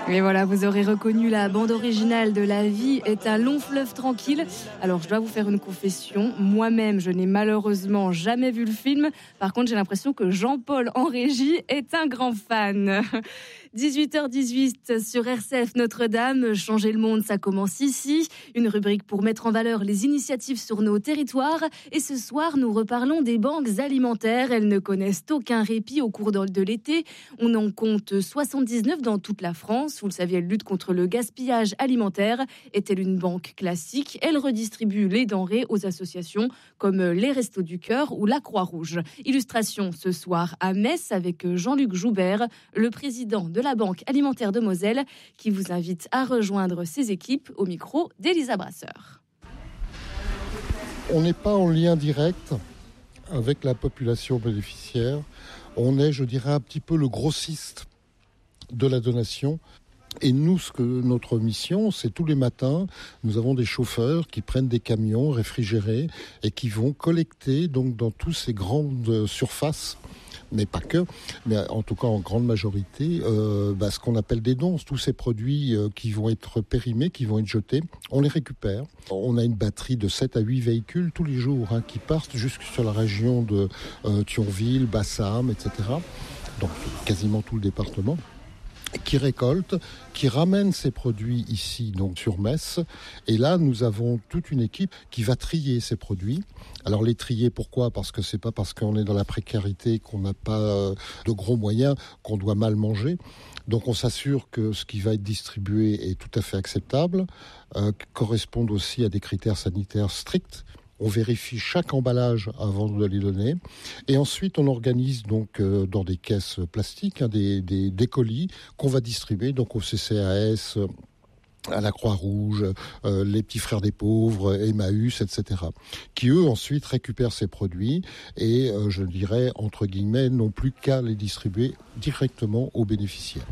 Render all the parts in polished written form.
Et voilà, vous aurez reconnu la bande originale de La vie est un long fleuve tranquille. Alors, je dois vous faire une confession. Moi-même, je n'ai malheureusement jamais vu le film. Par contre, j'ai l'impression que Jean-Paul en régie est un grand fan. 18h18 sur RCF Notre-Dame. Changer le monde, ça commence ici. Une rubrique pour mettre en valeur les initiatives sur nos territoires. Et ce soir, nous reparlons des banques alimentaires. Elles ne connaissent aucun répit au cours de l'été. On en compte 79 dans toute la France. Vous le savez, elle lutte contre le gaspillage alimentaire. Est-elle une banque classique ? Elle redistribue les denrées aux associations comme les Restos du Cœur ou la Croix-Rouge. Illustration ce soir à Metz avec Jean-Luc Joubert, le président de la Banque alimentaire de Moselle, qui vous invite à rejoindre ses équipes au micro d'Elisa Brasseur. On n'est pas en lien direct avec la population bénéficiaire. On est, je dirais, un petit peu le grossiste de la donation. Et nous, notre mission, c'est tous les matins, nous avons des chauffeurs qui prennent des camions réfrigérés et qui vont collecter donc dans toutes ces grandes surfaces, mais pas que, mais en tout cas en grande majorité, ce qu'on appelle des dons, tous ces produits qui vont être périmés, qui vont être jetés, on les récupère. On a une batterie de 7 à 8 véhicules tous les jours qui partent jusque sur la région de Thionville, Bassam, etc. Donc quasiment tout le département, qui récolte, qui ramène ces produits ici, donc sur Metz. Et là, nous avons toute une équipe qui va trier ces produits. Alors les trier, pourquoi ? Parce que c'est pas parce qu'on est dans la précarité, qu'on n'a pas de gros moyens, qu'on doit mal manger. Donc on s'assure que ce qui va être distribué est tout à fait acceptable, corresponde aussi à des critères sanitaires stricts. On vérifie chaque emballage avant de les donner. Et ensuite, on organise donc dans des caisses plastiques des colis qu'on va distribuer donc au CCAS, à la Croix-Rouge, les petits frères des pauvres, Emmaüs, etc. Qui eux ensuite récupèrent ces produits et je dirais entre guillemets n'ont plus qu'à les distribuer directement aux bénéficiaires.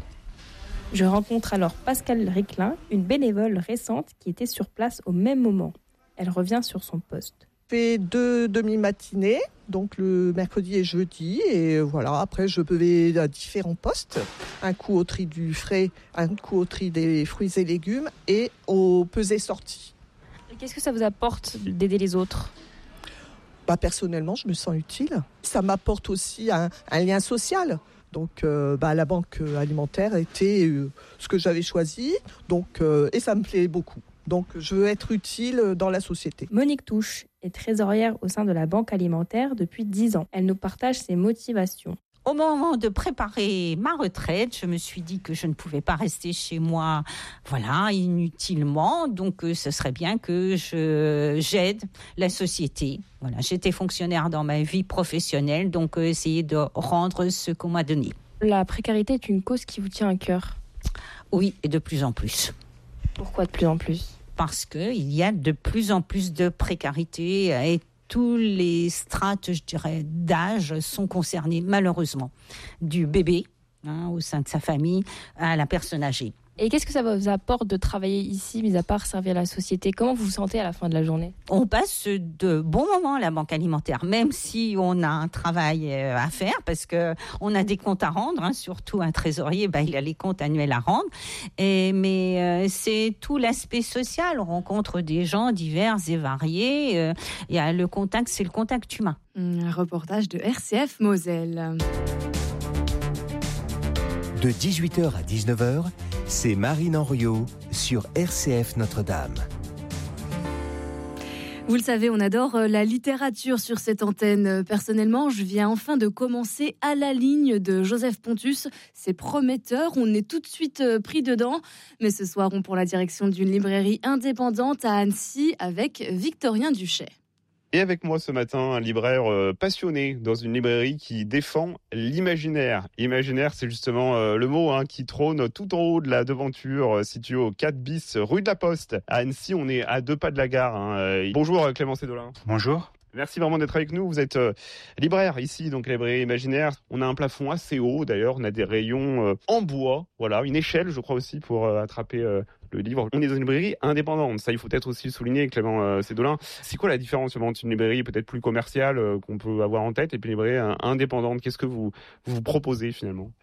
Je rencontre alors Pascal Riclin, une bénévole récente qui était sur place au même moment. Elle revient sur son poste. Je fais 2 demi-matinées, donc le mercredi et jeudi. Et voilà, après je vais à différents postes. Un coup au tri du frais, un coup au tri des fruits et légumes et au pesées sorties. Qu'est-ce que ça vous apporte d'aider les autres ? Personnellement, je me sens utile. Ça m'apporte aussi un lien social. Donc la banque alimentaire était ce que j'avais choisi, et ça me plaît beaucoup. Donc, je veux être utile dans la société. Monique Touche est trésorière au sein de la Banque alimentaire depuis 10 ans. Elle nous partage ses motivations. Au moment de préparer ma retraite, je me suis dit que je ne pouvais pas rester chez moi, inutilement. Donc, ce serait bien que j'aide la société. Voilà, j'étais fonctionnaire dans ma vie professionnelle, donc essayer de rendre ce qu'on m'a donné. La précarité est une cause qui vous tient à cœur ? Oui, et de plus en plus. Pourquoi de plus en plus ? Parce qu'il y a de plus en plus de précarité et tous les strates, je dirais, d'âge sont concernés malheureusement. Du bébé au sein de sa famille à la personne âgée. Et qu'est-ce que ça vous apporte de travailler ici, mis à part servir la société ? Comment vous vous sentez à la fin de la journée ? On passe de bons moments à la Banque alimentaire, même si on a un travail à faire, parce qu'on a des comptes à rendre, surtout un trésorier, il a les comptes annuels à rendre. Mais c'est tout l'aspect social, on rencontre des gens divers et variés. Il y a le contact, c'est le contact humain. Un reportage de RCF Moselle. De 18h à 19h, c'est Marine Henriot sur RCF Notre-Dame. Vous le savez, on adore la littérature sur cette antenne. Personnellement, je viens enfin de commencer À la ligne de Joseph Pontus. C'est prometteur, on est tout de suite pris dedans. Mais ce soir, on prend la direction d'une librairie indépendante à Annecy avec Victorien Duchet. Et avec moi ce matin, un libraire passionné dans une librairie qui défend l'imaginaire. Imaginaire, c'est justement le mot qui trône tout en haut de la devanture, située au 4 bis rue de la Poste. À Annecy, on est à 2 pas de la gare. Bonjour Clément Cédolin. Bonjour. Merci vraiment d'être avec nous. Vous êtes libraire ici, donc la librairie imaginaire. On a un plafond assez haut d'ailleurs, on a des rayons en bois, voilà, une échelle je crois aussi pour attraper le livre. On est dans une librairie indépendante, ça il faut peut-être aussi le souligner, Clément Cédolin. C'est quoi la différence entre une librairie peut-être plus commerciale qu'on peut avoir en tête et puis une librairie indépendante ? Qu'est-ce que vous proposez finalement ?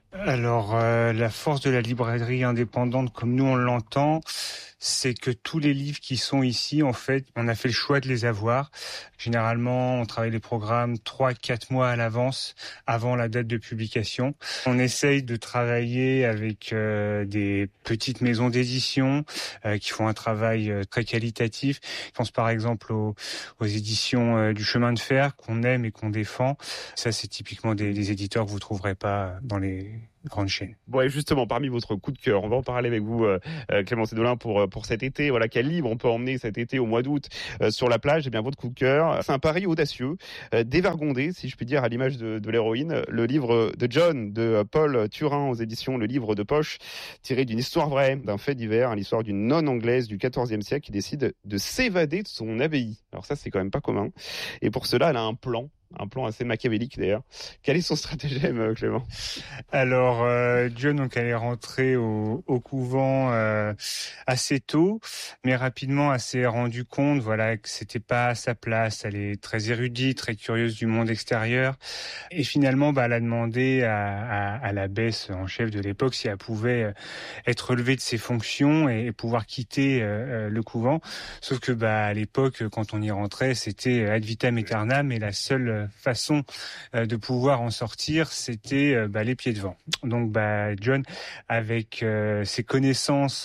Alors, la force de la librairie indépendante, comme nous on l'entend, c'est que tous les livres qui sont ici, en fait, on a fait le choix de les avoir. Généralement, on travaille les programmes 3-4 mois à l'avance, avant la date de publication. On essaye de travailler avec des petites maisons d'édition qui font un travail très qualitatif. Je pense par exemple aux éditions du Chemin de Fer qu'on aime et qu'on défend. Ça, c'est typiquement des éditeurs que vous trouverez pas dans les grandes chaînes. Bon, et justement, parmi votre coup de cœur, on va en parler avec vous, Clément Sédolin, pour cet été. Voilà, quel livre on peut emmener cet été au mois d'août sur la plage? Eh bien, votre coup de cœur, c'est un pari audacieux, dévergondé, si je puis dire, à l'image de l'héroïne. Le livre de John, de Paul Turin, aux éditions Le Livre de Poche, tiré d'une histoire vraie, d'un fait divers, l'histoire d'une nonne anglaise du XIVe siècle qui décide de s'évader de son abbaye. Alors ça, c'est quand même pas commun. Et pour cela, elle a un plan assez machiavélique d'ailleurs. Quel est son stratagème, Clément? Alors, John, donc, elle est rentrée au couvent assez tôt, mais rapidement, elle s'est rendue compte, voilà, que c'était pas à sa place. Elle est très érudite, très curieuse du monde extérieur, et finalement, elle a demandé à l'abbesse en chef de l'époque si elle pouvait être relevée de ses fonctions et pouvoir quitter le couvent. Sauf que, à l'époque, quand on y rentrait, c'était ad vitam aeternam, et la seule façon de pouvoir en sortir, c'était les pieds devant. Donc John, avec ses connaissances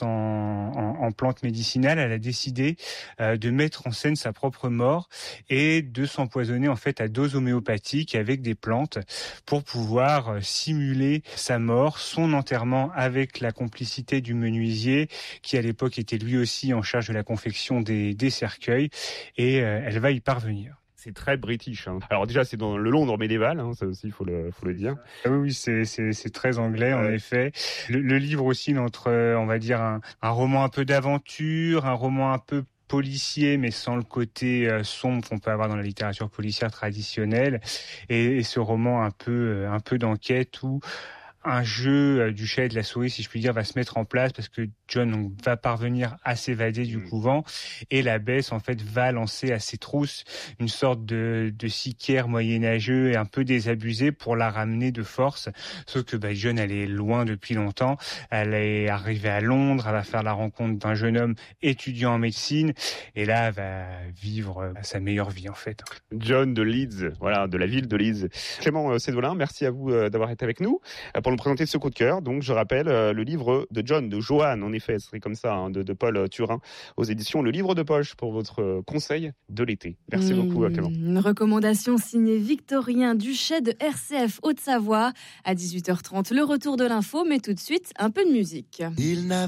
en plantes médicinales, elle a décidé de mettre en scène sa propre mort et de s'empoisonner en fait à dose homéopathique avec des plantes pour pouvoir simuler sa mort, son enterrement avec la complicité du menuisier qui à l'époque était lui aussi en charge de la confection des cercueils, et elle va y parvenir. C'est très british. Hein. Alors déjà, c'est dans le Londres médiéval, hein, ça aussi, il faut le dire. Oui, c'est très anglais, en effet. Le livre aussi, entre, on va dire, un roman un peu d'aventure, un roman un peu policier, mais sans le côté sombre qu'on peut avoir dans la littérature policière traditionnelle, et ce roman un peu d'enquête où un jeu du chat et de la souris, si je puis dire, va se mettre en place parce que John va parvenir à s'évader du couvent, et l'abbesse en fait va lancer à ses trousses une sorte de sicaire moyenâgeux et un peu désabusé pour la ramener de force. Sauf que John, elle est loin depuis longtemps. Elle est arrivée à Londres, elle va faire la rencontre d'un jeune homme étudiant en médecine, et là, elle va vivre sa meilleure vie en fait. John de Leeds, voilà, de la ville de Leeds. Clément Sédolin, merci à vous d'avoir été avec nous pour nous présenter ce coup de cœur. Donc, je rappelle le livre de John, de Johan, en effet, ce serait comme ça, hein, de Paul Turin, aux éditions Le Livre de Poche, pour votre conseil de l'été. Merci beaucoup, Clément. Une recommandation signée Victorien Duchet de RCF Haute-Savoie. À 18h30, le retour de l'info, mais tout de suite, un peu de musique.